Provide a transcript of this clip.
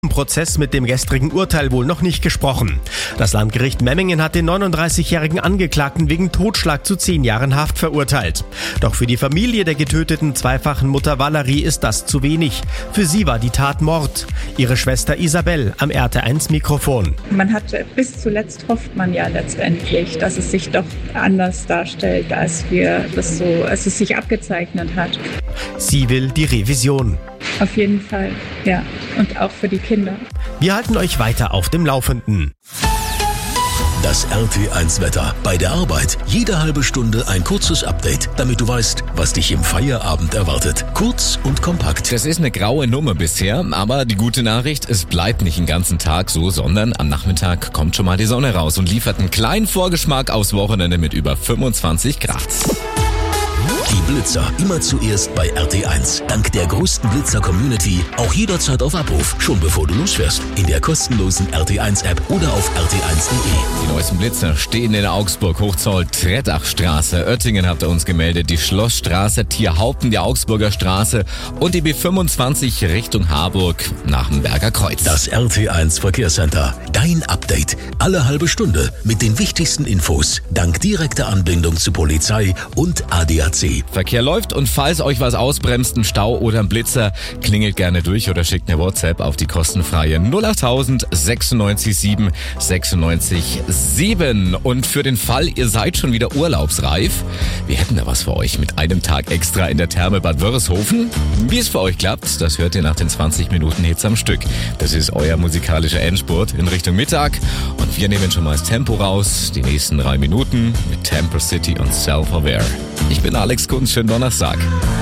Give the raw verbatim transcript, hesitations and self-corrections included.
Prozess mit dem gestrigen Urteil wohl noch nicht gesprochen. Das Landgericht Memmingen hat den neununddreißigjährigen Angeklagten wegen Totschlag zu zehn Jahren Haft verurteilt. Doch für die Familie der getöteten zweifachen Mutter Valerie ist das zu wenig. Für sie war die Tat Mord. Ihre Schwester Isabel am R T eins Mikrofon. Man hat bis zuletzt hofft man ja letztendlich, dass es sich doch anders darstellt, als wir das so, als es sich abgezeichnet hat. Sie will die Revision. Auf jeden Fall, ja. Und auch für die Kinder. Wir halten euch weiter auf dem Laufenden. Das R T eins Wetter. Bei der Arbeit jede halbe Stunde ein kurzes Update, damit du weißt, was dich im Feierabend erwartet. Kurz und kompakt. Das ist eine graue Nummer bisher, aber die gute Nachricht, es bleibt nicht den ganzen Tag so, sondern am Nachmittag kommt schon mal die Sonne raus und liefert einen kleinen Vorgeschmack aufs Wochenende mit über fünfundzwanzig Grad. Die Blitzer immer zuerst bei R T eins. Dank der größten Blitzer-Community auch jederzeit auf Abruf, schon bevor du losfährst. In der kostenlosen R T eins App oder auf r t eins punkt d e. Die neuesten Blitzer stehen in Augsburg, Hochzoll, Trettachstraße, Oettingen habt ihr uns gemeldet, die Schlossstraße, Tierhaupten, die Augsburger Straße und die B fünfundzwanzig Richtung Harburg nach dem Berger Kreuz. Das R T eins Verkehrscenter. Dein Update. Alle halbe Stunde mit den wichtigsten Infos. Dank direkter Anbindung zu Polizei und A D A C. Verkehr läuft und falls euch was ausbremst, ein Stau oder ein Blitzer, klingelt gerne durch oder schickt eine WhatsApp auf die kostenfreie null acht null null sechs sieben sechs sechs sieben. Und für den Fall, ihr seid schon wieder urlaubsreif, wir hätten da was für euch mit einem Tag extra in der Therme Bad Wörishofen. Wie es für euch klappt, das hört ihr nach den zwanzig Minuten Hits am Stück. Das ist euer musikalischer Endspurt in Richtung Mittag und wir nehmen schon mal das Tempo raus, die nächsten drei Minuten mit Temper City und Self-Aware. Ich bin Alex Kunz, schönen Donnerstag.